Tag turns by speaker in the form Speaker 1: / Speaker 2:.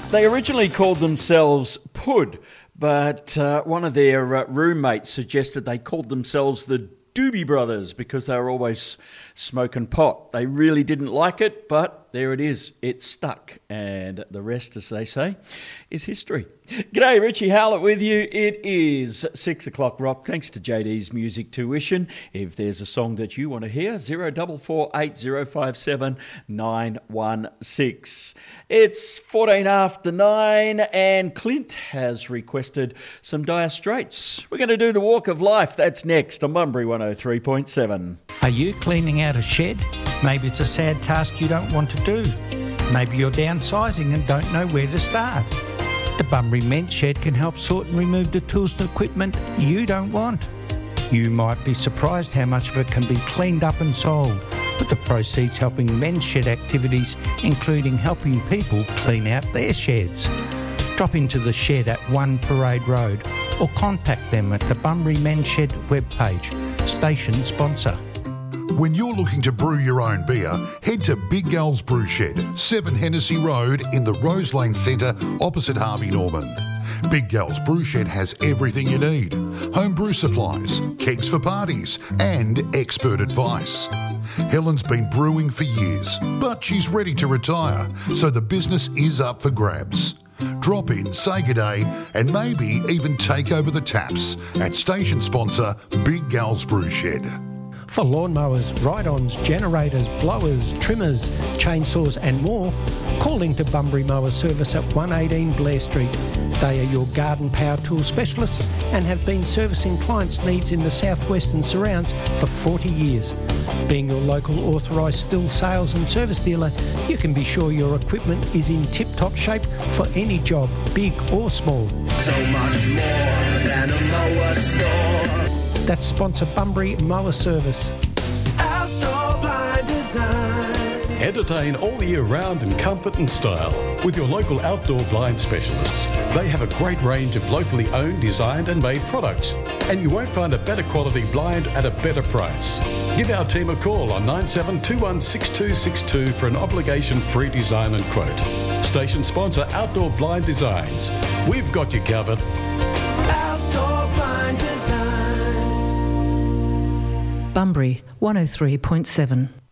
Speaker 1: They originally called themselves Pud, but one of their roommates suggested they called themselves the Doobie Brothers because they were always smoking pot. They really didn't like it, but there it is. It stuck. And the rest, as they say, is history. G'day, Richie Howlett with you. It is 6 o'clock rock. Thanks to JD's Music Tuition. If there's a song that you want to hear, 0448057916. It's 14 after 9 and Clint has requested some Dire Straits. We're going to do the Walk of Life. That's next on Bunbury 103.7.
Speaker 2: Are you cleaning out a shed? Maybe it's a sad task you don't want to do. Maybe you're downsizing and don't know where to start. The Bunbury Men's Shed can help sort and remove the tools and equipment you don't want. You might be surprised how much of it can be cleaned up and sold, with the proceeds helping men's shed activities, including helping people clean out their sheds. Drop into the shed at 1 Parade Road or contact them at the Bunbury Men's Shed webpage. Station sponsor.
Speaker 3: When you're looking to brew your own beer, head to Big Gal's Brew Shed, 7 Hennessy Road in the Rose Lane Centre opposite Harvey Norman. Big Gal's Brew Shed has everything you need. Home brew supplies, kegs for parties and expert advice. Helen's been brewing for years, but she's ready to retire, so the business is up for grabs. Drop in, say good day, and maybe even take over the taps at station sponsor Big Gal's Brew Shed.
Speaker 4: For lawnmowers, ride-ons, generators, blowers, trimmers, chainsaws and more, call into Bunbury Mower Service at 118 Blair Street. They are your garden power tool specialists and have been servicing clients' needs in the southwest and surrounds for 40 years. Being your local authorised Stihl sales and service dealer, you can be sure your equipment is in tip-top shape for any job, big or small.
Speaker 5: So much more than a mower store.
Speaker 4: That's sponsor Bunbury Mower Service.
Speaker 5: Outdoor Blind Design.
Speaker 6: Entertain all year round in comfort and style with your local outdoor blind specialists. They have a great range of locally owned, designed and made products, and you won't find a better quality blind at a better price. Give our team a call on 97216262 for an obligation-free design and quote. Station sponsor Outdoor Blind Designs. We've got you covered.
Speaker 5: Outdoor Blind Designs.
Speaker 7: Bunbury 103.7.